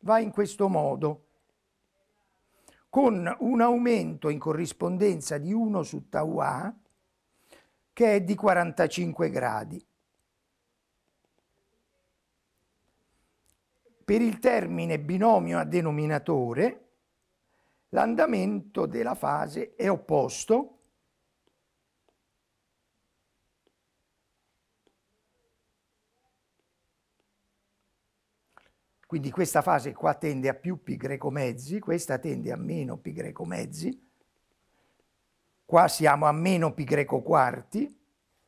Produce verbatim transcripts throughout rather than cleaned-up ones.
va in questo modo, con un aumento in corrispondenza di uno su tau A che è di quarantacinque gradi. Per il termine binomio a denominatore, l'andamento della fase è opposto quindi questa fase qua tende a più π greco mezzi, questa tende a meno π greco mezzi, qua siamo a meno π greco quarti,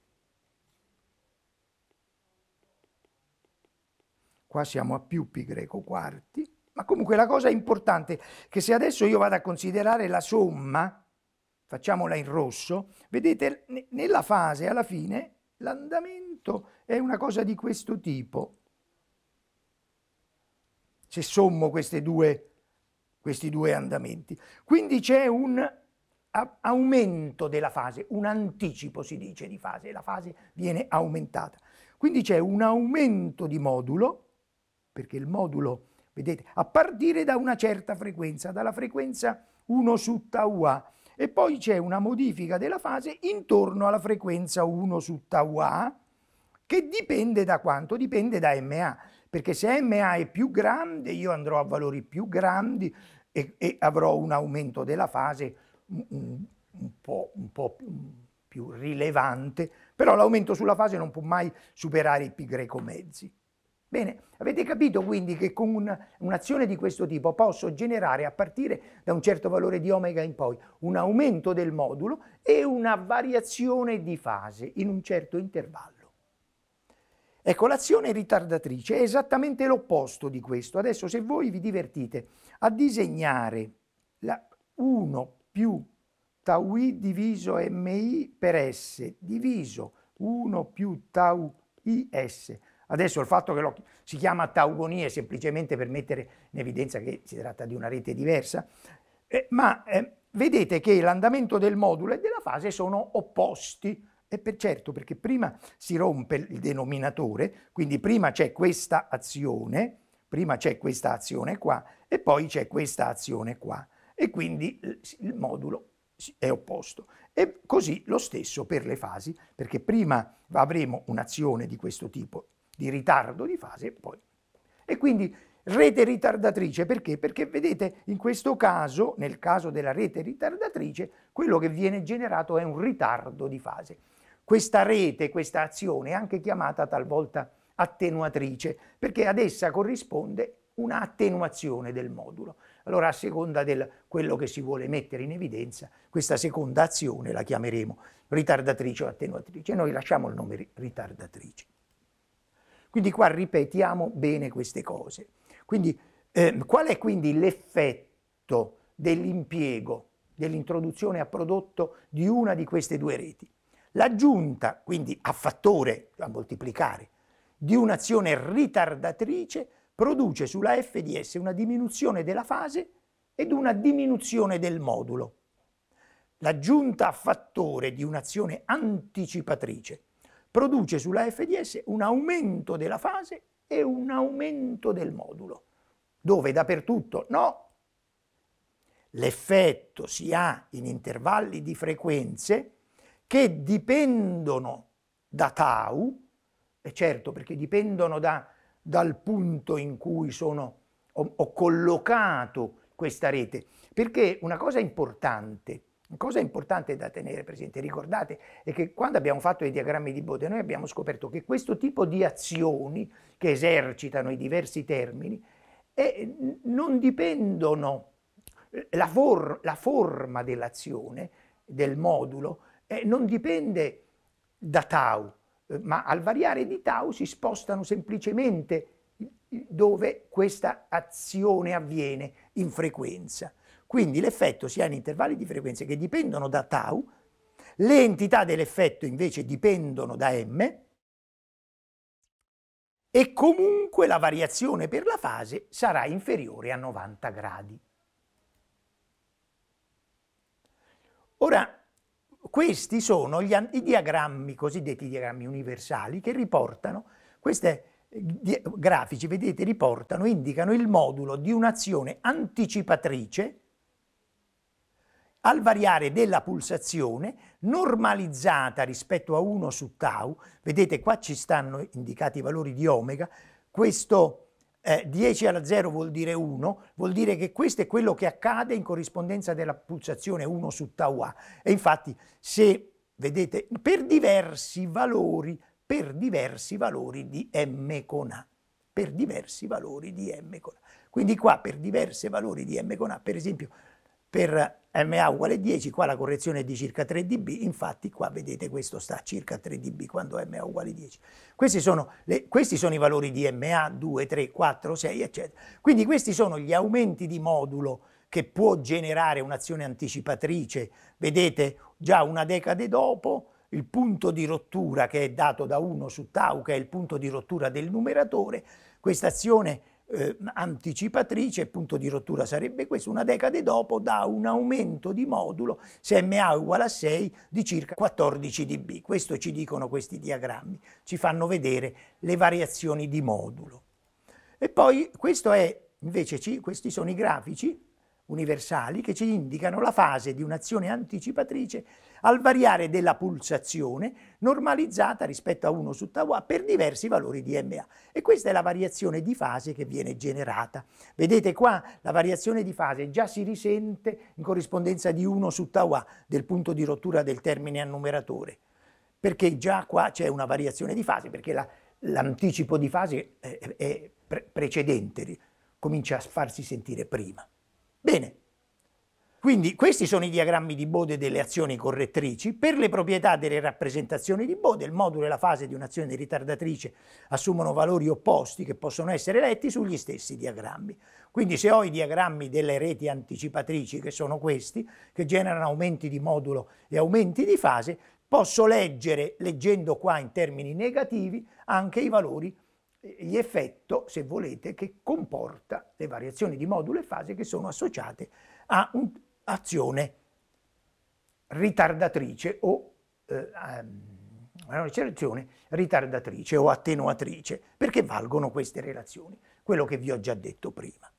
qua siamo a più π greco quarti, ma comunque la cosa importante è che se adesso io vado a considerare la somma, facciamola in rosso, vedete nella fase alla fine l'andamento è una cosa di questo tipo. Se sommo queste due, questi due andamenti. Quindi c'è un aumento della fase, un anticipo si dice di fase, la fase viene aumentata. Quindi c'è un aumento di modulo, perché il modulo, vedete, a partire da una certa frequenza, dalla frequenza uno su tau A, e poi c'è una modifica della fase intorno alla frequenza uno su tau A, che dipende da quanto? Dipende da M A, perché se M A è più grande io andrò a valori più grandi e, e avrò un aumento della fase un, un, po', un po' più, più rilevante, però l'aumento sulla fase non può mai superare i π greco mezzi. Bene, avete capito quindi che con un'azione un di questo tipo posso generare a partire da un certo valore di omega in poi un aumento del modulo e una variazione di fase in un certo intervallo. Ecco, l'azione ritardatrice è esattamente l'opposto di questo. Adesso se voi vi divertite a disegnare la uno più tau I diviso mi per S diviso uno più tau is, adesso il fatto che lo, si chiama taugonia è semplicemente per mettere in evidenza che si tratta di una rete diversa, eh, ma eh, vedete che l'andamento del modulo e della fase sono opposti. E per certo, perché prima si rompe il denominatore, quindi prima c'è questa azione, prima c'è questa azione qua e poi c'è questa azione qua e quindi il modulo è opposto. E così lo stesso per le fasi, perché prima avremo un'azione di questo tipo di ritardo di fase poi. E quindi rete ritardatrice perché? Perché vedete in questo caso, nel caso della rete ritardatrice, quello che viene generato è un ritardo di fase. Questa rete, questa azione è anche chiamata talvolta attenuatrice, perché ad essa corrisponde una attenuazione del modulo. Allora, a seconda di quello che si vuole mettere in evidenza, questa seconda azione la chiameremo ritardatrice o attenuatrice. Noi lasciamo il nome ritardatrice. Quindi qua ripetiamo bene queste cose. Quindi, eh, qual è quindi l'effetto dell'impiego, dell'introduzione a prodotto di una di queste due reti? L'aggiunta, quindi a fattore, a moltiplicare, di un'azione ritardatrice produce sulla F di S una diminuzione della fase ed una diminuzione del modulo. L'aggiunta a fattore di un'azione anticipatrice produce sulla F di S un aumento della fase e un aumento del modulo. Dove? Dappertutto? No. L'effetto si ha in intervalli di frequenze che dipendono da tau, e certo perché dipendono da, dal punto in cui sono, ho, ho collocato questa rete, perché una cosa importante, una cosa importante da tenere presente, ricordate, è che quando abbiamo fatto i diagrammi di Bode noi abbiamo scoperto che questo tipo di azioni che esercitano i diversi termini eh, non dipendono, la, for, la forma dell'azione, del modulo, Eh, non dipende da tau, eh, ma al variare di tau si spostano semplicemente dove questa azione avviene in frequenza. Quindi l'effetto si ha in intervalli di frequenze che dipendono da tau, le entità dell'effetto invece dipendono da m e comunque la variazione per la fase sarà inferiore a novanta gradi. Ora, questi sono gli, i diagrammi, cosiddetti diagrammi universali, che riportano queste grafici, vedete, riportano, indicano il modulo di un'azione anticipatrice al variare della pulsazione normalizzata rispetto a uno su tau. Vedete, qua ci stanno indicati i valori di omega. Questo eh, dieci alla zero vuol dire uno, vuol dire che questo è quello che accade in corrispondenza della pulsazione uno su tau A. E infatti, se vedete, per diversi valori, per diversi valori di m con A, per diversi valori di m con A. Quindi qua per diversi valori di m con A, per esempio, per ma uguale dieci, qua la correzione è di circa tre decibel, infatti qua vedete questo sta a circa tre decibel quando ma uguale dieci. Questi sono, le, questi sono i valori di ma, due, tre, quattro, sei, eccetera. Quindi questi sono gli aumenti di modulo che può generare un'azione anticipatrice. Vedete, già una decade dopo, il punto di rottura che è dato da uno su tau, che è il punto di rottura del numeratore, questa azione Eh, anticipatrice, il punto di rottura sarebbe questo, una decade dopo dà un aumento di modulo, se ma uguale a sei, di circa quattordici decibel. Questo ci dicono questi diagrammi, ci fanno vedere le variazioni di modulo. E poi questo è, invece, ci, questi sono i grafici universali che ci indicano la fase di un'azione anticipatrice al variare della pulsazione normalizzata rispetto a uno su tau A per diversi valori di ma. E questa è la variazione di fase che viene generata. Vedete qua la variazione di fase già si risente in corrispondenza di uno su tau A del punto di rottura del termine annumeratore, perché già qua c'è una variazione di fase, perché la, l'anticipo di fase è, è pre- precedente, comincia a farsi sentire prima. Bene, quindi questi sono i diagrammi di Bode delle azioni correttrici. Per le proprietà delle rappresentazioni di Bode, il modulo e la fase di un'azione ritardatrice assumono valori opposti che possono essere letti sugli stessi diagrammi. Quindi se ho i diagrammi delle reti anticipatrici, che sono questi, che generano aumenti di modulo e aumenti di fase, posso leggere, leggendo qua in termini negativi, anche i valori, gli effetti, se volete, che comporta le variazioni di modulo e fase che sono associate a un'azione ritardatrice o eh, un'azione ritardatrice o attenuatrice, perché valgono queste relazioni, quello che vi ho già detto prima.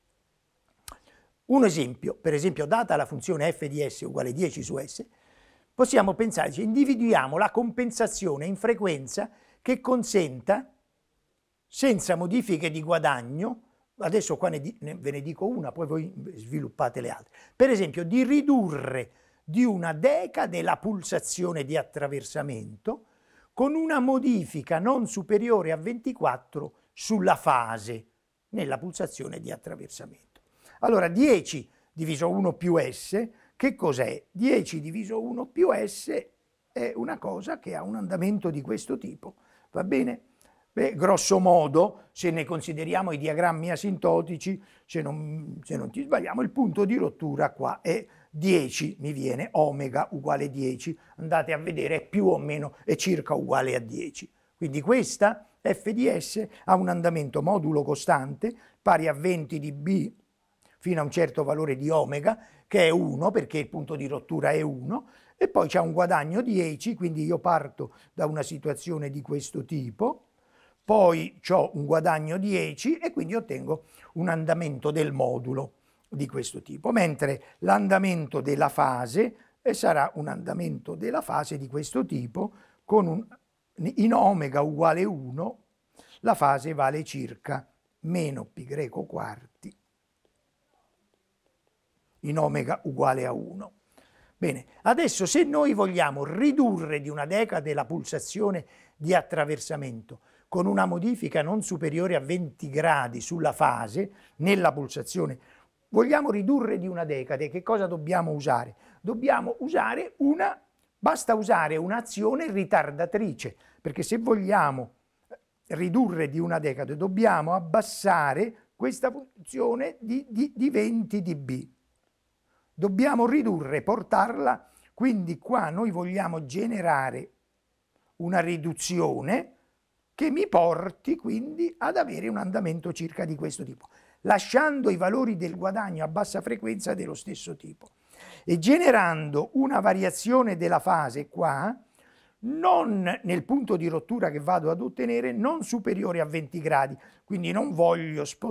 Un esempio, per esempio, data la funzione f di s uguale dieci su s, possiamo pensare, cioè, individuiamo la compensazione in frequenza che consenta, senza modifiche di guadagno, adesso qua ne, di, ne ve ne dico una, poi voi sviluppate le altre, per esempio di ridurre di una decade la pulsazione di attraversamento con una modifica non superiore a ventiquattro sulla fase nella pulsazione di attraversamento. Allora dieci diviso uno più s, che cos'è? dieci diviso uno più s è una cosa che ha un andamento di questo tipo, va bene? Beh, grosso modo, se ne consideriamo i diagrammi asintotici, se non, se non ti sbagliamo, il punto di rottura qua è dieci, mi viene omega uguale dieci, andate a vedere, è più o meno, è circa uguale a dieci. Quindi questa f di s ha un andamento modulo costante pari a venti decibel fino a un certo valore di omega, che è uno, perché il punto di rottura è uno, e poi c'è un guadagno dieci, quindi io parto da una situazione di questo tipo, poi ho un guadagno dieci e quindi ottengo un andamento del modulo di questo tipo, mentre l'andamento della fase sarà un andamento della fase di questo tipo con un, in omega uguale uno, la fase vale circa meno pi greco quarti in omega uguale a uno. Bene, adesso se noi vogliamo ridurre di una decade la pulsazione di attraversamento con una modifica non superiore a venti gradi sulla fase nella pulsazione, vogliamo ridurre di una decade, che cosa dobbiamo usare? Dobbiamo usare una, basta usare un'azione ritardatrice, perché se vogliamo ridurre di una decade dobbiamo abbassare questa funzione di, di, di venti decibel. Dobbiamo ridurre, portarla, quindi qua noi vogliamo generare una riduzione che mi porti quindi ad avere un andamento circa di questo tipo, lasciando i valori del guadagno a bassa frequenza dello stesso tipo e generando una variazione della fase qua, non nel punto di rottura che vado ad ottenere, non superiore a venti gradi, quindi non voglio spostare